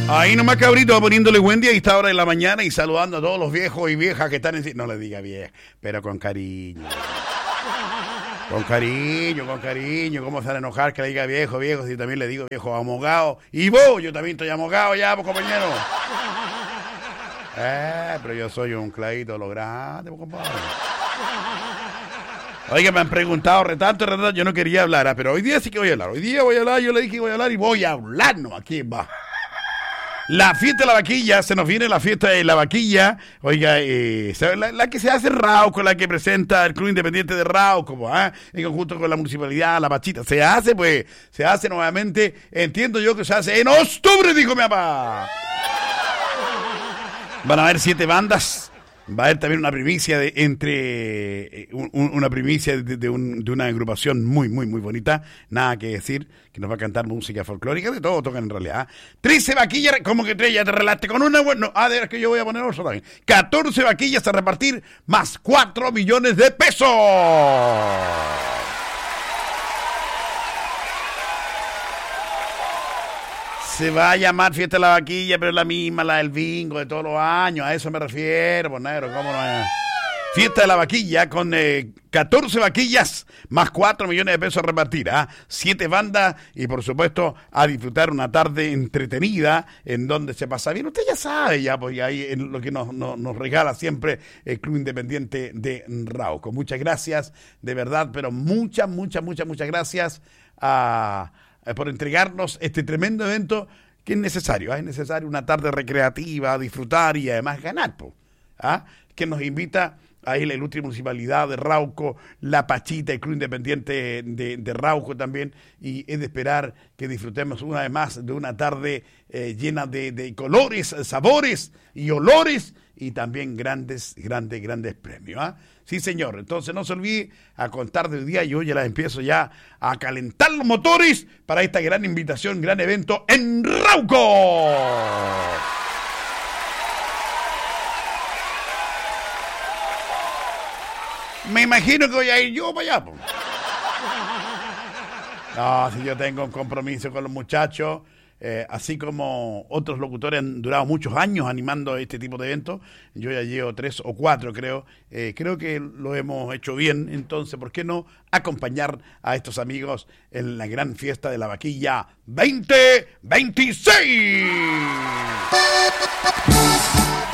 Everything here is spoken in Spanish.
Ahí nomás cabrito poniéndole buen día a esta hora de la mañana y saludando a todos los viejos y viejas que están en... No le diga vieja, pero con cariño. Con cariño. ¿Cómo se van a enojar que le diga viejo, si también le digo viejo amogado? Y vos, yo también estoy amogado ya, pues, compañero. Pero yo soy un clavito lo grande, pues, compadre. Oiga, me han preguntado retanto, yo no quería hablar, pero hoy día sí que voy a hablar. Hoy día voy a hablar, yo le dije que voy a hablar y voy a hablar, no, aquí va. La fiesta de la vaquilla, se nos viene la fiesta de la vaquilla, oiga, la que se hace en Rauco, la que presenta el Club Independiente de Rauco, en conjunto con la municipalidad, la Pachita, se hace nuevamente, entiendo yo que se hace en octubre, dijo mi papá. Van a haber 7 bandas. Va a haber también una primicia una primicia de una agrupación muy bonita, nada que decir, que nos va a cantar música folclórica, de todo tocan en realidad. 13 vaquillas, como que 3, ya te relaste con una, bueno, de verdad que yo voy a poner otro también. 14 vaquillas a repartir, más 4 millones de pesos. Se va a llamar Fiesta de la Vaquilla, pero es la misma, la del bingo de todos los años. A eso me refiero, pues negro, ¿cómo no es? Fiesta de la Vaquilla con 14 vaquillas más 4 millones de pesos a repartir. 7 bandas y, por supuesto, a disfrutar una tarde entretenida en donde se pasa bien. Usted ya sabe, pues ahí en lo que nos regala siempre el Club Independiente de Rauco. Muchas gracias, de verdad, pero muchas gracias por entregarnos este tremendo evento que es necesario. Es necesario una tarde recreativa, disfrutar y además ganar, que nos invita a la ilustre municipalidad de Rauco, la Pachita, el Club Independiente de Rauco también, y es de esperar que disfrutemos una vez más de una tarde llena de colores, sabores y olores, y también grandes premios. Sí, señor. Entonces no se olvide a contar del día y hoy ya las empiezo ya a calentar los motores para esta gran invitación, gran evento en Rauco. Me imagino que voy a ir yo para allá. No, si yo tengo un compromiso con los muchachos, así como otros locutores han durado muchos años animando este tipo de eventos, yo ya llevo 3 o 4 creo que lo hemos hecho bien, entonces ¿por qué no acompañar a estos amigos en la gran fiesta de la vaquilla 2026?